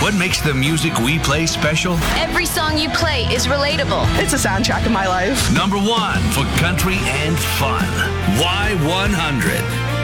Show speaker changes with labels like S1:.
S1: What makes the music we play special?
S2: Every song you play is relatable.
S3: It's a soundtrack of my life.
S1: Number one for country and fun. Y100.